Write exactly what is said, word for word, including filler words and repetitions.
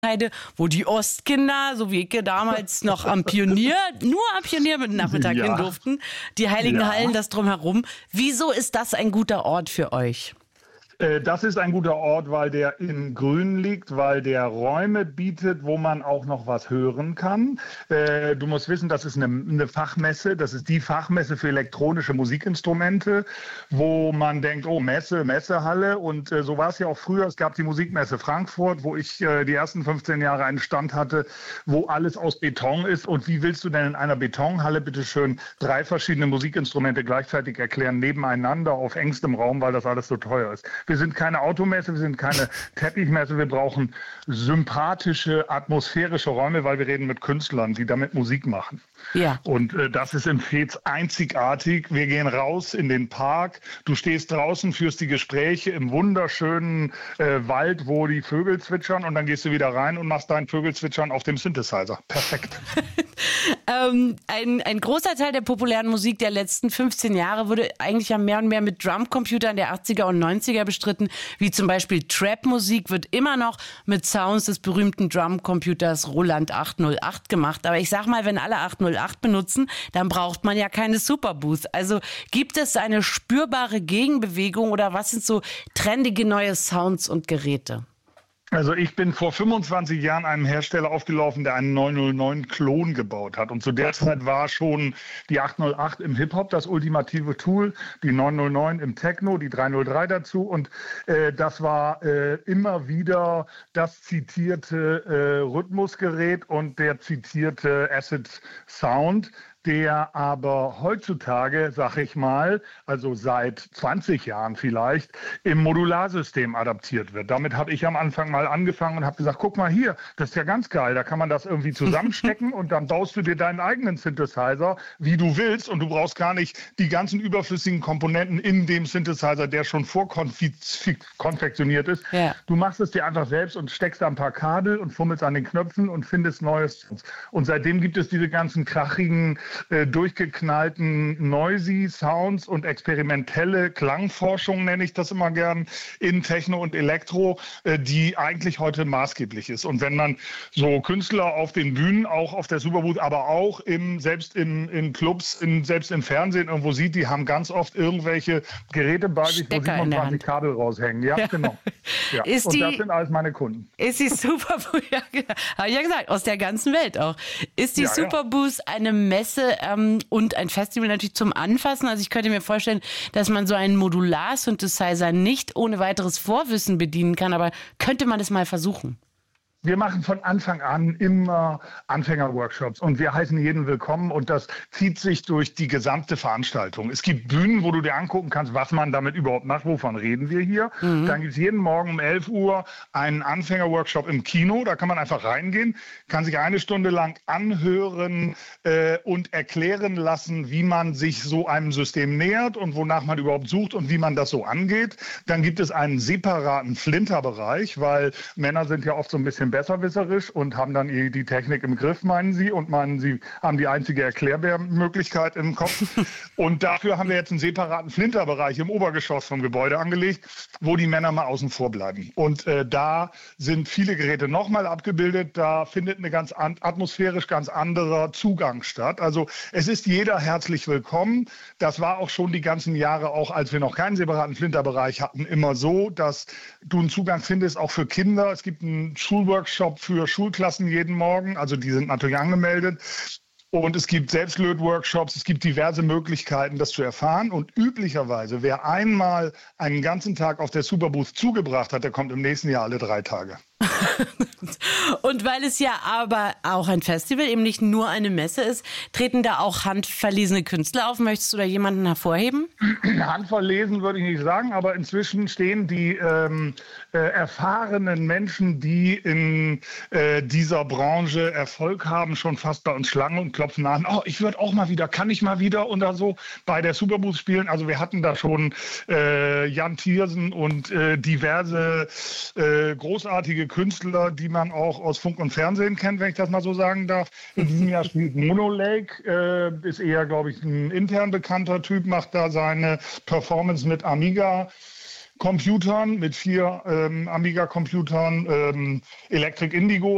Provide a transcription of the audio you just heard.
Heide, wo die Ostkinder, so wie ich damals noch am Pionier, nur am Pionier mit Nachmittag Ja. hin durften, die heiligen Ja. Hallen, das drumherum. Wieso ist das ein guter Ort für euch? Das ist ein guter Ort, weil der im Grün liegt, weil der Räume bietet, wo man auch noch was hören kann. Äh, du musst wissen, das ist eine, eine Fachmesse, das ist die Fachmesse für elektronische Musikinstrumente, wo man denkt, oh, Messe, Messehalle. Und äh, so war es ja auch früher. Es gab die Musikmesse Frankfurt, wo ich äh, die ersten fünfzehn Jahre einen Stand hatte, wo alles aus Beton ist. Und wie willst du denn in einer Betonhalle bitteschön drei verschiedene Musikinstrumente gleichzeitig erklären, nebeneinander auf engstem Raum, weil das alles so teuer ist? Wir sind keine Automesse, wir sind keine Teppichmesse, wir brauchen sympathische, atmosphärische Räume, weil wir reden mit Künstlern, die damit Musik machen. Ja. Und äh, das ist im Fez einzigartig. Wir gehen raus in den Park, du stehst draußen, führst die Gespräche im wunderschönen äh, Wald, wo die Vögel zwitschern, und dann gehst du wieder rein und machst dein Vögelzwitschern auf dem Synthesizer. Perfekt. ähm, ein, ein großer Teil der populären Musik der letzten fünfzehn Jahre wurde eigentlich ja mehr und mehr mit Drumcomputern der achtziger und neunziger bestritten, wie zum Beispiel Trap-Musik wird immer noch mit Sounds des berühmten Drumcomputers Roland achthundertacht gemacht. Aber ich sag mal, wenn alle achthundertacht benutzen, dann braucht man ja keine Superboost. Also gibt es eine spürbare Gegenbewegung oder was sind so trendige neue Sounds und Geräte? Also ich bin vor fünfundzwanzig Jahren einem Hersteller aufgelaufen, der einen neunhundertneun-Klon gebaut hat. Und zu der Zeit war schon die achthundertacht im Hip-Hop das ultimative Tool, die neunhundertneun im Techno, die dreihundertdrei dazu. Und äh, das war äh, immer wieder das zitierte äh, Rhythmusgerät und der zitierte Acid Sound, der aber heutzutage, sag ich mal, also seit zwanzig Jahren vielleicht, im Modularsystem adaptiert wird. Damit habe ich am Anfang mal angefangen und habe gesagt, guck mal hier, das ist ja ganz geil, da kann man das irgendwie zusammenstecken und dann baust du dir deinen eigenen Synthesizer, wie du willst, und du brauchst gar nicht die ganzen überflüssigen Komponenten in dem Synthesizer, der schon vorkonfektioniert ist. Ja. Du machst es dir einfach selbst und steckst da ein paar Kabel und fummelst an den Knöpfen und findest Neues. Und seitdem gibt es diese ganzen krachigen, Äh, durchgeknallten Noisy Sounds und experimentelle Klangforschung, nenne ich das immer gern, in Techno und Elektro, äh, die eigentlich heute maßgeblich ist. Und wenn man so Künstler auf den Bühnen, auch auf der Superbooth, aber auch im, selbst in, in Clubs, in, selbst im Fernsehen irgendwo sieht, die haben ganz oft irgendwelche Geräte bei sich, wo Stecker in der siebenundzwanzig Kabel raushängen. Ja, Ja. genau. Ja. Ist und die- das sind alles meine Kunden. Ist die Superboost, ja, habe ich ja gesagt, aus der ganzen Welt auch. Ist die Ja, ja. Superboost eine Messe ähm, und ein Festival natürlich zum Anfassen? Also ich könnte mir vorstellen, dass man so einen Modular-Synthesizer nicht ohne weiteres Vorwissen bedienen kann, aber könnte man das mal versuchen? Wir machen von Anfang an immer Anfängerworkshops und wir heißen jeden willkommen, und das zieht sich durch die gesamte Veranstaltung. Es gibt Bühnen, wo du dir angucken kannst, was man damit überhaupt macht, wovon reden wir hier. Mhm. Dann gibt es jeden Morgen um elf Uhr einen Anfängerworkshop im Kino, da kann man einfach reingehen, kann sich eine Stunde lang anhören äh, und erklären lassen, wie man sich so einem System nähert und wonach man überhaupt sucht und wie man das so angeht. Dann gibt es einen separaten Flinterbereich, weil Männer sind ja oft so ein bisschen besserwisserisch und haben dann die Technik im Griff, meinen sie, und meinen, sie haben die einzige Erklärbärmöglichkeit im Kopf. Und dafür haben wir jetzt einen separaten Flinterbereich im Obergeschoss vom Gebäude angelegt, wo die Männer mal außen vor bleiben. Und äh, da sind viele Geräte nochmal abgebildet. Da findet eine ganz an, atmosphärisch ganz anderer Zugang statt. Also es ist jeder herzlich willkommen. Das war auch schon die ganzen Jahre, auch als wir noch keinen separaten Flinterbereich hatten, immer so, dass du einen Zugang findest, auch für Kinder. Es gibt einen Schulworkshop für Schulklassen jeden Morgen, also die sind natürlich angemeldet. Und es gibt Selbstlötworkshops, es gibt diverse Möglichkeiten, das zu erfahren. Und üblicherweise, wer einmal einen ganzen Tag auf der Superbooth zugebracht hat, der kommt im nächsten Jahr alle drei Tage. Und weil es ja aber auch ein Festival, eben nicht nur eine Messe ist, treten da auch handverlesene Künstler auf. Möchtest du da jemanden hervorheben? Handverlesen würde ich nicht sagen, aber inzwischen stehen die ähm, äh, erfahrenen Menschen, die in äh, dieser Branche Erfolg haben, schon fast bei uns Schlange und klopfen an. Oh, ich würde auch mal wieder, kann ich mal wieder oder so bei der Superbooth spielen. Also wir hatten da schon äh, Jan Thiersen und äh, diverse äh, großartige Künstler, die man auch aus Funk und Fernsehen kennt, wenn ich das mal so sagen darf. In diesem Jahr spielt Monolake, äh, ist eher, glaube ich, ein intern bekannter Typ, macht da seine Performance mit Amiga. Computern, mit vier ähm, Amiga-Computern, ähm, Electric Indigo